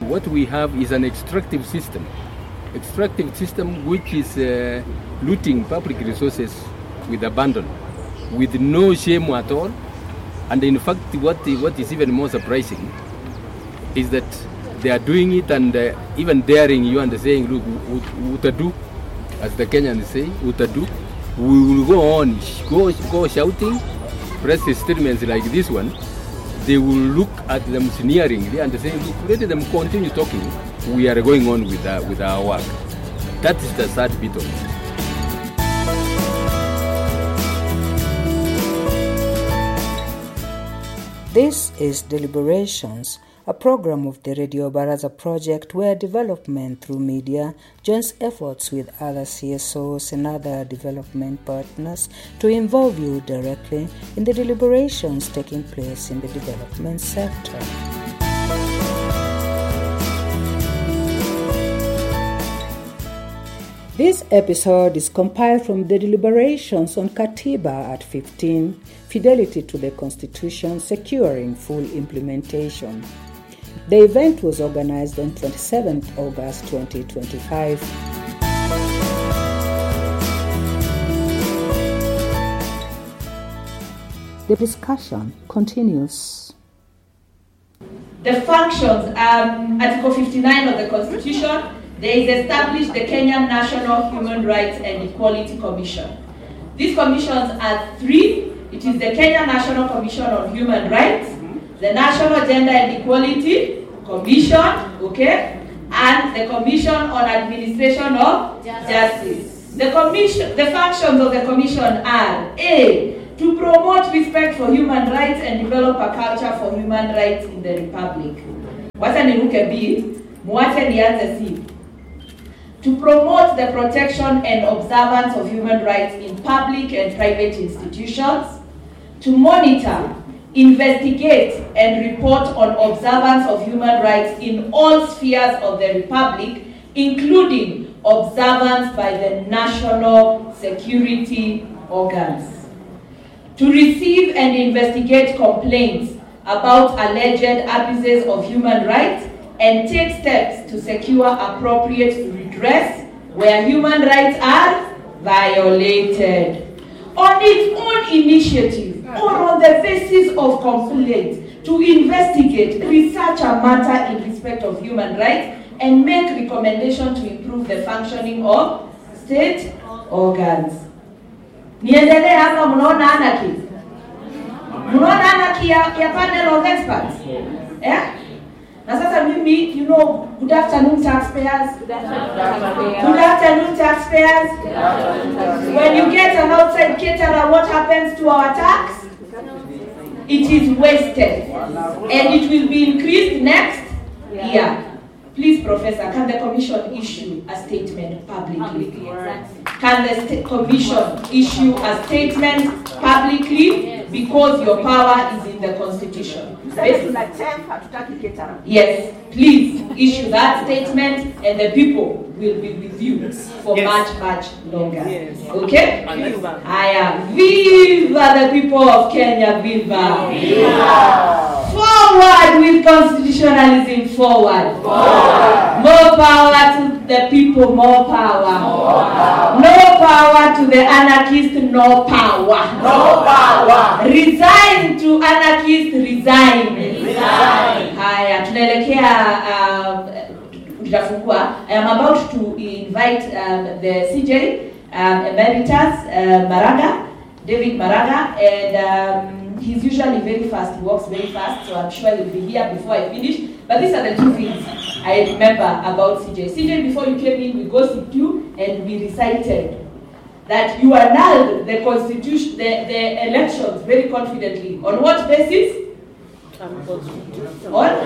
What we have is an extractive system which is looting public resources with abandon, with no shame at all. And in fact, what is even more surprising is that they are doing it and even daring you and saying, look, utadu, as the Kenyans say, utadu. We will go on, go shouting, press statements like this one. They will look at them sneeringly and say, look, let them continue talking. We are going on with our work. That is the sad bit of it. This is Deliberations, a program of the Radio Baraza project where development through media joins efforts with other CSOs and other development partners to involve you directly in the deliberations taking place in the development sector. This episode is compiled from the deliberations on Katiba at 15, Fidelity to the Constitution, Securing Full Implementation. The event was organized on 27th August 2025. The discussion continues. The functions, Article 59 of the Constitution, there is established the Kenyan National Human Rights and Equality Commission. These commissions are three. It is the Kenya National Commission on Human Rights, the National Gender and Equality Commission, and the Commission on Administration of Justice. The functions of the commission are: A, to promote respect for human rights and develop a culture for human rights in the Republic. Wacha niruke B, muache nianze C. To promote the protection and observance of human rights in public and private institutions. To monitor, investigate, and report on observance of human rights in all spheres of the Republic, including observance by the national security organs. To receive and investigate complaints about alleged abuses of human rights and take steps to secure appropriate redress where human rights are violated. On its own initiative or on the basis of complaint, to investigate, research a matter in respect of human rights and make recommendations to improve the functioning of state organs. Niendelee hapa, mnaona anarchy? Mnaona anarchy ya panel of experts? Yeah? Na sasa mimi, good afternoon taxpayers. Good afternoon taxpayers. When you get an outside caterer, what happens to our tax? It is wasted. And it will be increased next year. Please, Professor, can the Commission issue a statement publicly? Can the Commission issue a statement publicly because your power is in the Constitution? Yes, please issue that statement and the people will be with you for much longer. Okay? I am. Viva the people of Kenya, viva! Forward with constitutionalism, forward. More power to the people, more power. No power to the anarchist, no power. Resign to anarchist, resign. Haya, tunaelekea tutafungua. I am about to invite the CJ Emeritus David Maraga, and he's usually very fast. He walks very fast, so I'm sure he'll be here before I finish. But these are the two things I remember about CJ. CJ, before you came in, we gossiped you and we recited that you annulled the constitution, the elections very confidently. On what basis? On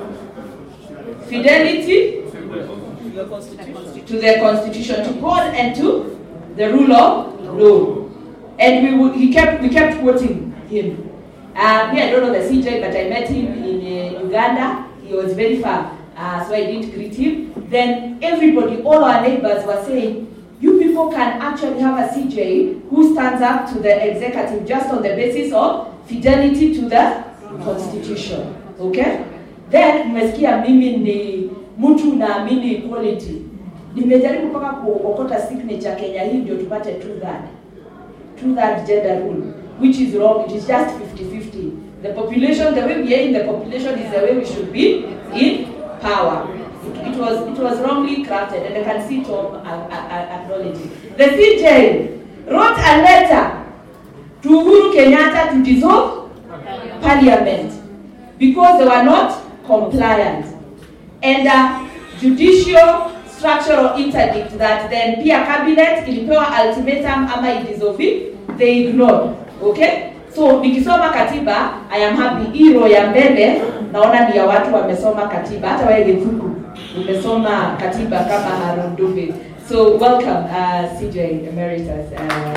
fidelity to the Constitution, to God and to the rule of law. And we kept quoting him. I don't know the CJ, but I met him in Uganda. He was very far, so I didn't greet him. Then everybody, all our neighbors were saying, you people can actually have a CJ who stands up to the executive just on the basis of fidelity to the Constitution. Okay? Then mmesikia mimi ni mtu naamini equality. Nimejaribu mpaka kuokota signature Kenya hii ndio tupate two-third gender rule, which is wrong. It is just 50-50. The population, the way we are in the population is the way we should be in power. It was wrongly crafted, and I can see Tom acknowledging. The CJ wrote a letter to Uhuru Kenyatta to dissolve parliament because they were not compliant. And judicial structural interdict that then pia cabinet ilipewa ultimatum ama idissolve, they ignored. Okay? So nikisoma katiba, I am happy. Hiro ya mbele naona ni ya watu wamesoma katiba. Hata wewe Githuku umesoma katiba kama Harun Dube. So welcome CJ Emeritus.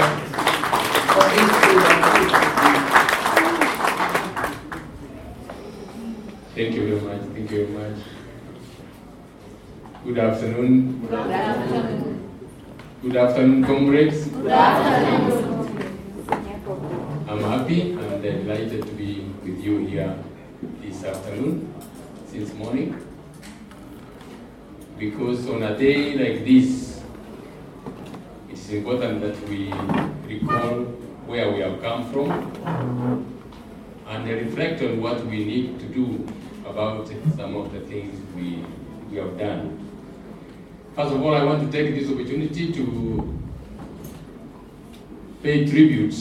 Thank you very much. Thank you very much. Good afternoon. Good afternoon. Good afternoon, comrades. Good afternoon. I'm happy and delighted to be with you here this afternoon, since morning, because on a day like this, it's important that we recall where we have come from and reflect on what we need to do about some of the things we have done. First of all, I want to take this opportunity to pay tribute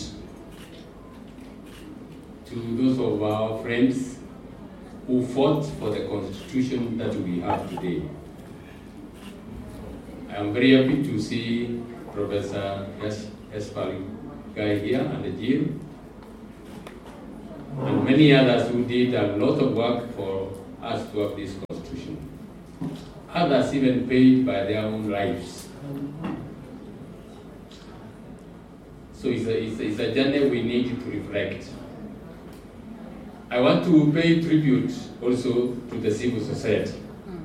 to those of our friends who fought for the constitution that we have today. I am very happy to see Professor Esper Guy here and Jill, and many others who did a lot of work for us to have this constitution. Others even paid by their own lives. So it's a journey we need to reflect. I want to pay tribute also to the civil society.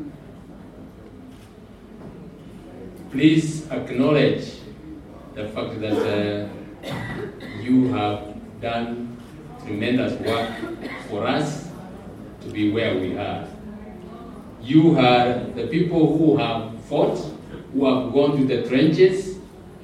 Please acknowledge the fact that you have done tremendous work for us to be where we are. You are the people who have fought, who have gone to the trenches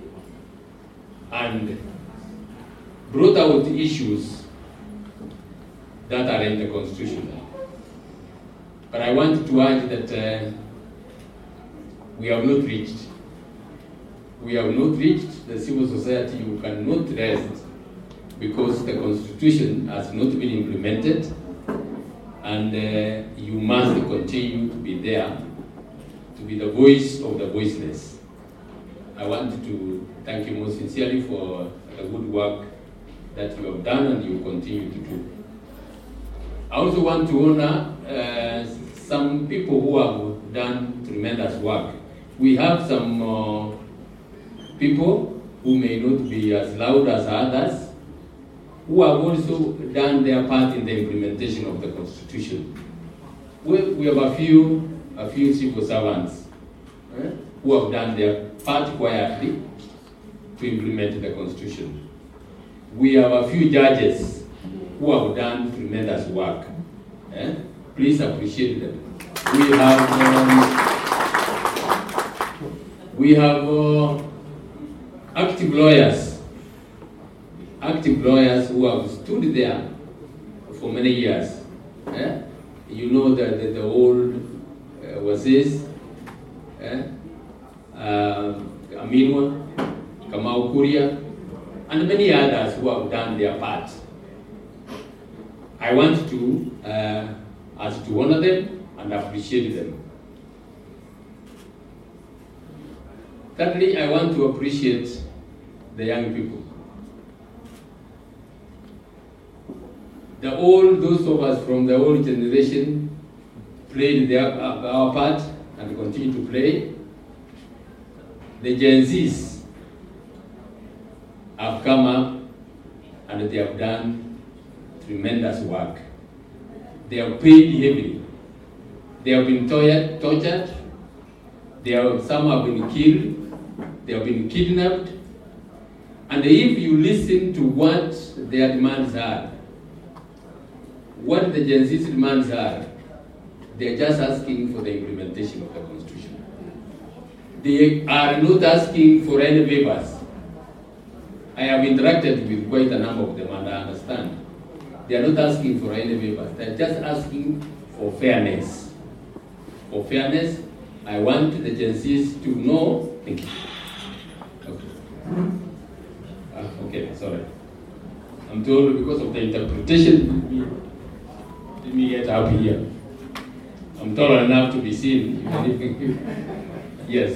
and brought out issues that are in the Constitution. But I want to add that we have not reached. We have not reached the civil society. You cannot rest because the Constitution has not been implemented, and you must continue to be there, to be the voice of the voiceless. I want to thank you most sincerely for the good work that you have done and you continue to do. I also want to honor some people who have done tremendous work. We have some people who may not be as loud as others, who have also done their part in the implementation of the Constitution. We have a few civil servants who have done their part quietly to implement the Constitution. We have a few judges who have done tremendous work. Please appreciate them. We have active lawyers who have stood there for many years. You know that the old Wazis, Aminwa, Kamau Kuria, and many others who have done their part. I want to honor them and appreciate them. Thirdly, I want to appreciate the young people. Those of us from the old generation played our part and continue to play. The Gen Zs have come up and they have done tremendous work. They have paid heavily. They have been tortured. Some have been killed. They have been kidnapped. And if you listen to what their demands are, what the Gen Z's demands are, they are just asking for the implementation of the Constitution. They are not asking for any waivers. I have interacted with quite a number of them and I understand. They are not asking for any waivers. They are just asking for fairness. For fairness, I want the agencies to know. Thank you. Okay, sorry. I'm told because of the interpretation, let me get up here. I'm tall enough to be seen. Yes.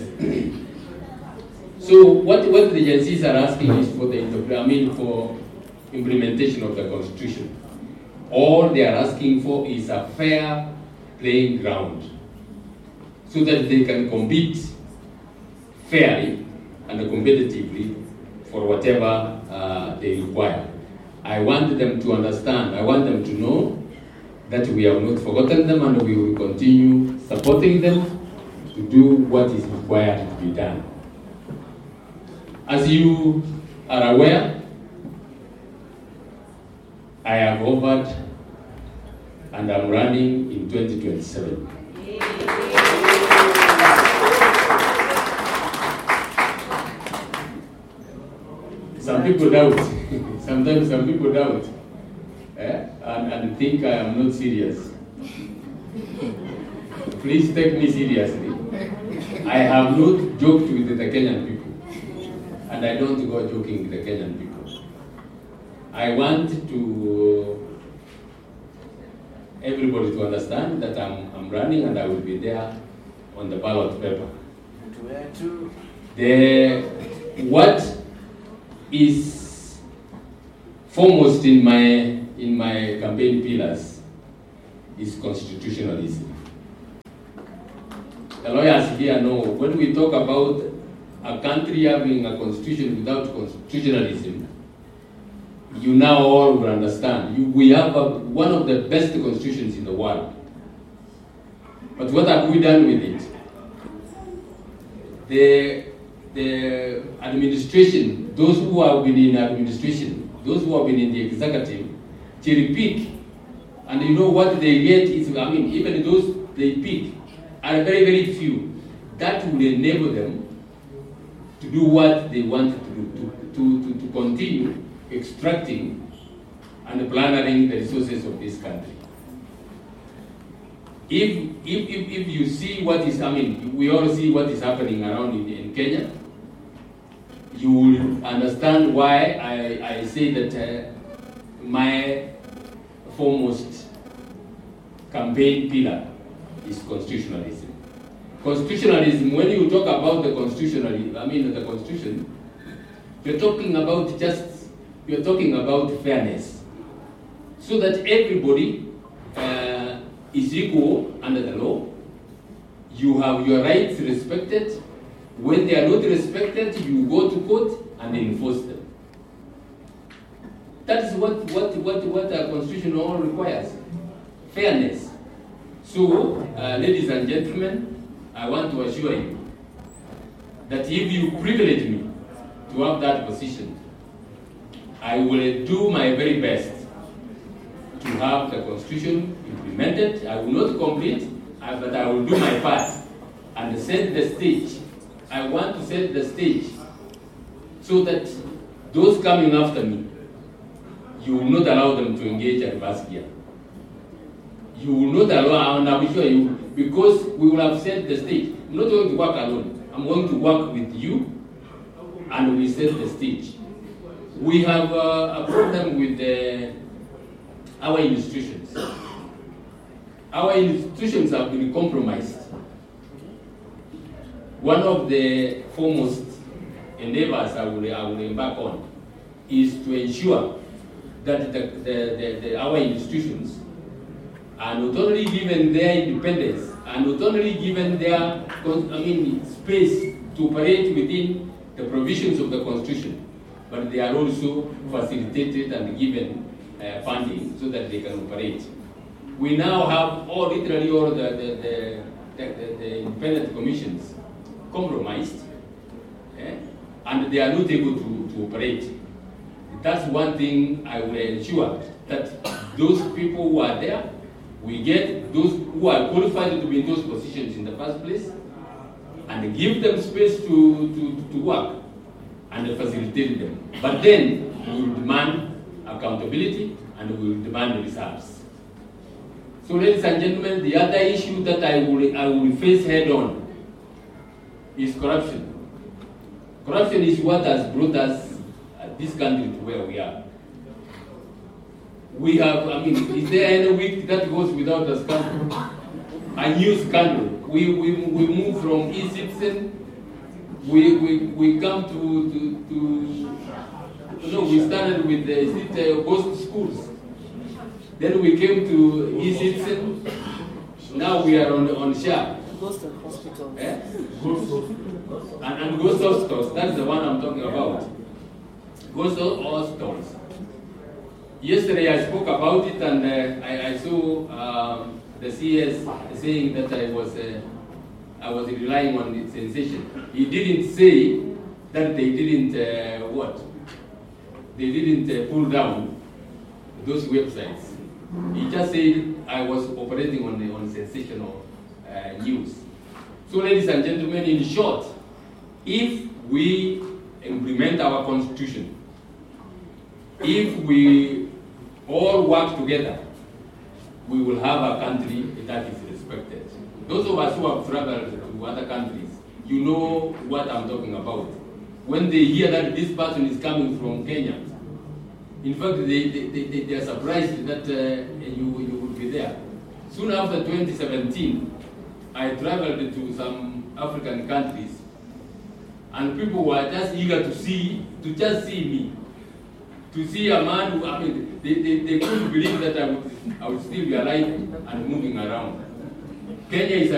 So what the agencies are asking is for for implementation of the Constitution. All they are asking for is a fair playing ground, so that they can compete fairly and competitively for whatever they require. I want them to understand, I want them to know that we have not forgotten them and we will continue supporting them to do what is required to be done. As you are aware, I have offered and I'm running in 2027. Some people doubt. Sometimes some people doubt and think I am not serious. Please take me seriously. I have not joked with the Kenyan people, and I don't go joking with the Kenyan people. I want to everybody to understand that I'm running and I will be there on the ballot paper. What is foremost in my campaign pillars is constitutionalism. The lawyers here know when we talk about a country having a constitution without constitutionalism, you now all will understand. We have one of the best constitutions in the world. But what have we done with it? The administration, those who have been in administration, those who have been in the executive, cherry pick. And you know what they get is, even those they pick are very, very few. That will enable them to do what they want to do, to continue extracting and plundering the resources of this country. If you see what is, we all see what is happening around in Kenya, you will understand why I say that my foremost campaign pillar is constitutionalism. Constitutionalism, when you talk about the the Constitution, you're talking about fairness, so that everybody is equal under the law. You have your rights respected. When they are not respected, you go to court and enforce them. That is what a constitution all requires. Fairness. So, ladies and gentlemen, I want to assure you that if you privilege me to have that position, I will do my very best to have the Constitution implemented. I will not complete, but I will do my part and set the stage. I want to set the stage so that those coming after me, you will not allow them to engage at reverse gear. You will not allow, and I will show you, because we will have set the stage. I'm not going to work alone. I'm going to work with you, and we set the stage. We have a problem with our institutions. Our institutions have been compromised. One of the foremost endeavors I will embark on is to ensure that our institutions are not only given their independence and not only given their space to operate within the provisions of the Constitution, but they are also facilitated and given funding so that they can operate. We now have literally all the independent commissions compromised, and they are not able to operate. That's one thing I will ensure, that those people who are there We get those who are qualified to be in those positions in the first place and give them space to work and facilitate them. But then we will demand accountability and we will demand results. So ladies and gentlemen, the other issue that I will face head on is corruption. Corruption is what has brought us, this country, to where we are. We have, is there any week that goes without a scandal? A new scandal. We move from eCitizen, we come we started with ghost schools. Then we came to eCitizen, now we are on SHA. Ghost hospitals. Eh? And ghost hospitals, that's the one I'm talking about. Ghost hospitals. Yesterday I spoke about it and I saw the CS saying that I was relying on the sensation. He didn't say that they didn't They didn't pull down those websites. He just said I was operating on sensational news. So ladies and gentlemen, in short, if we implement our constitution, if we all work together, we will have a country that is respected. Those of us who have traveled to other countries, you know what I'm talking about. When they hear that this person is coming from Kenya, in fact, they are surprised that you would be there. Soon after 2017, I traveled to some African countries, and people were just eager to just see me. To see a man who, they couldn't believe that I would still be alive and moving around. Kenya is a